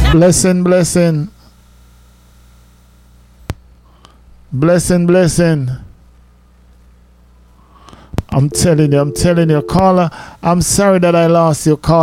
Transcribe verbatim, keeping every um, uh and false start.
Blessing, blessing. Blessing, blessing. I'm telling you, I'm telling you, caller, I'm sorry that I lost your call.